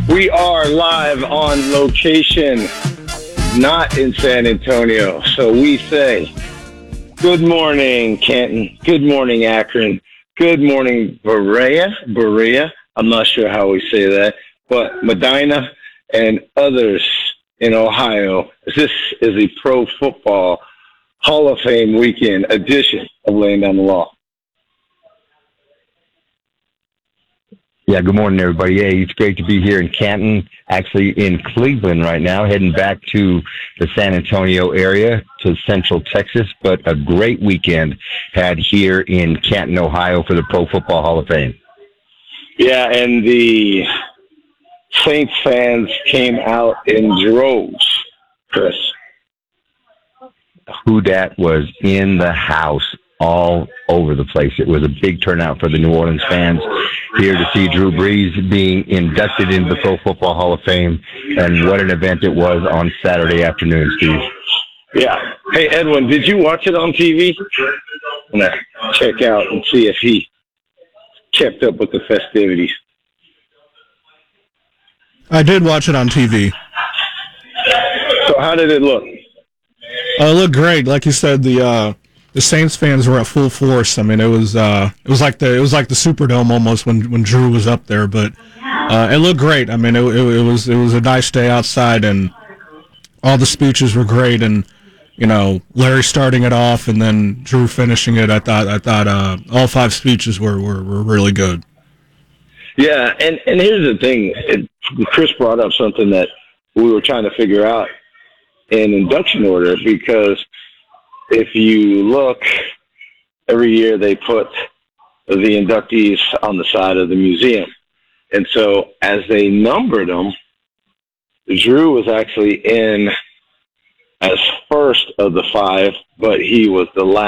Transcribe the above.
We are live on location, not in San Antonio. So we say, good morning, Canton. Good morning, Akron. Good morning, Berea. I'm not sure how we say that, but Medina and others in Ohio. This is the Pro Football Hall of Fame weekend edition of Laying Down the Law. Yeah, good morning, everybody. Yeah, it's great to be here in Canton, actually in Cleveland right now, heading back to the San Antonio area, to Central Texas, but a great weekend had here in Canton, Ohio for the Pro Football Hall of Fame. Yeah, and the Saints fans came out in droves, Chris. Who dat was in the house all over the place. It was a big turnout for the New Orleans fans here to see Drew Brees being inducted into the Pro Football Hall of Fame, and what an event it was on Saturday afternoon, Steve. Yeah. Hey, Edwin, did you watch it on TV? I'm going to check out and see if he kept up with the festivities. I did watch it on TV. So how did it look? It looked great. Like you said, the Saints fans were at full force. I mean, it was like the Superdome almost when Drew was up there. But it looked great. I mean, it was a nice day outside, and all the speeches were great. And Larry starting it off, and then Drew finishing it. I thought all five speeches were really good. Yeah, and here's the thing. Chris brought up something that we were trying to figure out in induction order, because if you look, every year they put the inductees on the side of the museum. And so as they numbered them, Drew was actually in as first of the five, but he was the last.